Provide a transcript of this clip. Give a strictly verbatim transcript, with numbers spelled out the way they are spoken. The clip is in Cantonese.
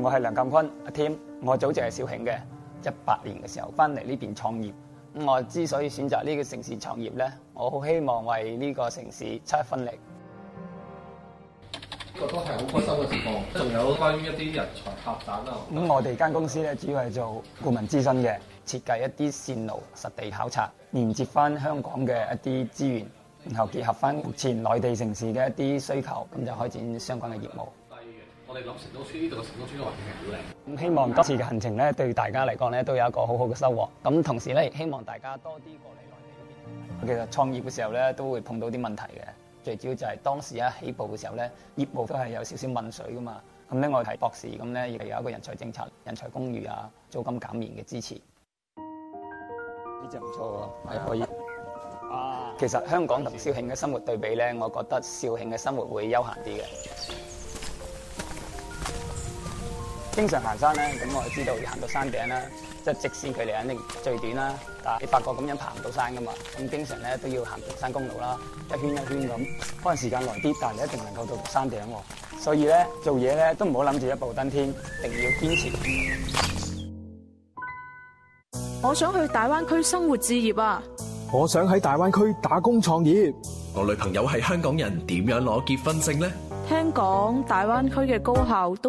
我係梁鑑坤阿添，我祖籍係肇慶嘅，一八年嘅時候翻嚟呢邊創業。我之所以選擇呢個城市創業咧，我好希望為呢個城市出一分力。 呢個都係好開心嘅情況。仲有關於一啲人才發展啊。 咁我哋間公司咧主要係做顧問諮詢嘅，設計一啲線路實地考察，連接翻香港嘅一啲資源，然後結合翻目前內地城市嘅一啲需求，咁就開展相關嘅業務。 我哋諗成都村呢度嘅成都村嘅環境係好靚。 咁希望今次嘅行程咧，對大家嚟講咧，都有一個好好嘅收穫。咁同時咧，亦希望大家多啲過嚟內地嗰邊。其實創業嘅時候咧，都會碰到啲問題嘅。最主要就係當時一起步嘅時候咧，業務都係有少少問水噶嘛。咁咧，我係博士，咁咧亦係有一個人才政策、人才公寓啊、租金減免嘅支持。呢隻唔錯喎，係可以。啊，其實香港同肇慶嘅生活對比咧，我覺得肇慶嘅生活會悠閒啲嘅。經常行山咧，咁我就知道要行到山頂啦，即係直線距離肯定最短啦。但係你發覺咁樣爬唔到山噶嘛，咁經常咧都要行平山公路啦，一圈一圈咁，可能時間耐啲，但係你一定能夠到山頂喎。所以咧做嘢咧都唔好諗住一步登天，一定要堅持。 我想去大灣區生活置業啊！ 我想喺大灣區打工創業。 我女朋友係香港人，點樣攞結婚證呢？ 聽講大灣區嘅高校都